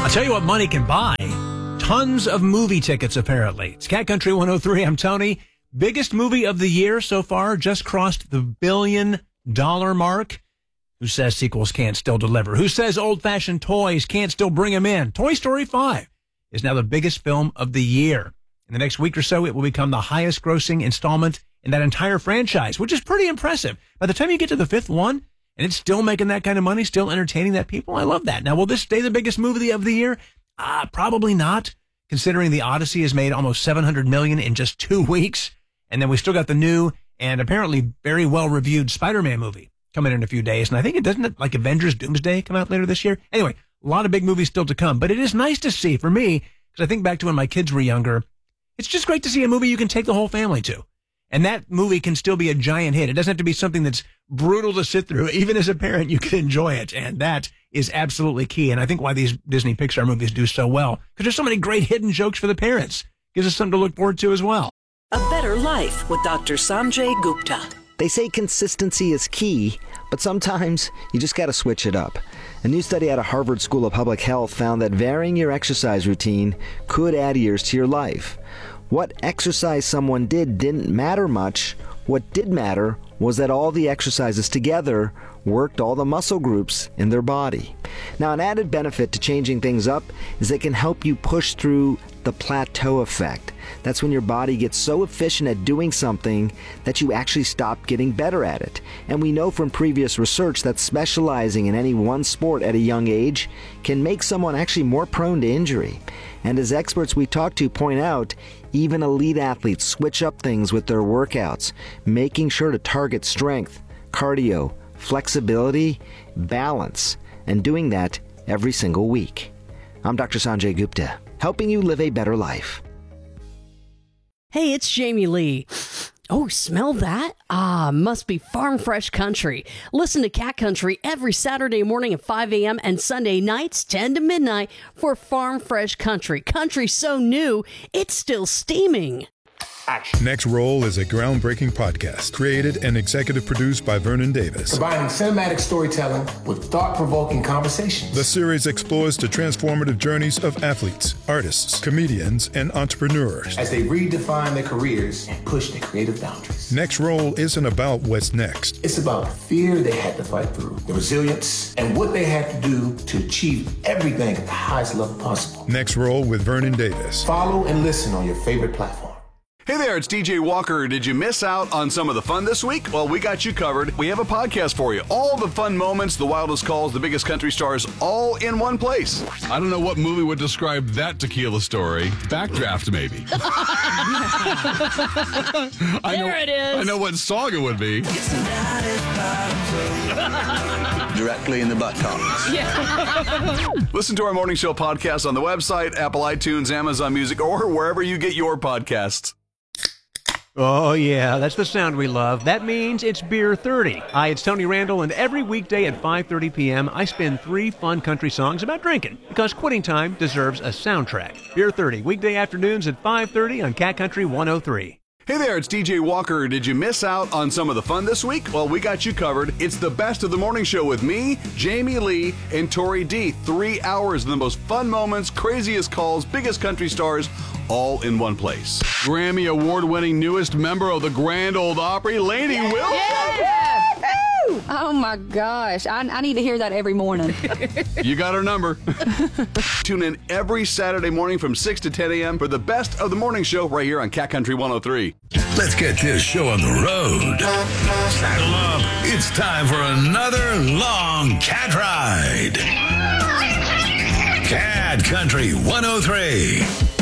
I'll tell you what money can buy. Tons of movie tickets, apparently. It's Cat Country 103. I'm Tony. Biggest movie of the year so far, just crossed the $1 billion mark. Who says sequels can't still deliver? Who says old-fashioned toys can't still bring them in? Toy Story 5 is now the biggest film of the year. In the next week or so, it will become the highest-grossing installment in that entire franchise, which is pretty impressive. By the time you get to the fifth one, and it's still making that kind of money, still entertaining that people, I love that. Now, will this stay the biggest movie of the year? Probably not, considering The Odyssey has made almost $700 million in just 2 weeks. And then we still got the new and apparently very well-reviewed Spider-Man movie coming in a few days. And I think it doesn't, like Avengers Doomsday, come out later this year. Anyway, a lot of big movies still to come. But it is nice to see, for me, because I think back to when my kids were younger, it's just great to see a movie you can take the whole family to. And that movie can still be a giant hit. It doesn't have to be something that's brutal to sit through. Even as a parent, you can enjoy it. And that is absolutely key. And I think why these Disney Pixar movies do so well, because there's so many great hidden jokes for the parents. Gives us something to look forward to as well. A Better Life with Dr. Sanjay Gupta. They say consistency is key, but sometimes you just got to switch it up. A new study out of Harvard School of Public Health found that varying your exercise routine could add years to your life. What exercise someone did didn't matter much. What did matter was that all the exercises together worked all the muscle groups in their body. Now, an added benefit to changing things up is they can help you push through the plateau effect. That's when your body gets so efficient at doing something that you actually stop getting better at it. And we know from previous research that specializing in any one sport at a young age can make someone actually more prone to injury. And as experts we talk to point out, even elite athletes switch up things with their workouts, making sure to target strength, cardio, flexibility, balance, and doing that every single week. I'm Dr. Sanjay Gupta, helping you live a better life. Hey, it's Jamie Lee. Oh, smell that? Must be Farm Fresh Country. Listen to Cat Country every Saturday morning at 5 a.m. and Sunday nights 10 to midnight for Farm Fresh Country. Country so new, it's still steaming. Action. Next Roll is a groundbreaking podcast created and executive produced by Vernon Davis. Combining cinematic storytelling with thought-provoking conversations. The series explores the transformative journeys of athletes, artists, comedians, and entrepreneurs as they redefine their careers and push their creative boundaries. Next Roll isn't about what's next. It's about the fear they had to fight through, the resilience, and what they had to do to achieve everything at the highest level possible. Next Roll with Vernon Davis. Follow and listen on your favorite platform. Hey there, it's DJ Walker. Did you miss out on some of the fun this week? Well, we got you covered. We have a podcast for you. All the fun moments, the wildest calls, the biggest country stars, all in one place. I don't know what movie would describe that tequila story. Backdraft, maybe. It is. I know what song it would be. Directly in the buttocks. Yeah. Listen to our morning show podcast on the website, Apple iTunes, Amazon Music, or wherever you get your podcasts. Oh, yeah, that's the sound we love. That means it's Beer 30. Hi, it's Tony Randall, and every weekday at 5:30 p.m., I spin 3 fun country songs about drinking, because quitting time deserves a soundtrack. Beer 30, weekday afternoons at 5:30 on Cat Country 103. Hey there, it's DJ Walker. Did you miss out on some of the fun this week? Well, we got you covered. It's the best of the morning show with me, Jamie Lee, and Tori D. 3 hours of the most fun moments, craziest calls, biggest country stars, all in one place. Grammy award-winning newest member of the Grand Ole Opry, Lainey Wilson. Yeah. Oh my gosh, I need to hear that every morning. You got our number. Tune in every Saturday morning from 6 to 10 a.m. for the best of the morning show right here on Cat Country 103. Let's get this show on the road. Saddle up. It's time for another long cat ride. Cat Country 103.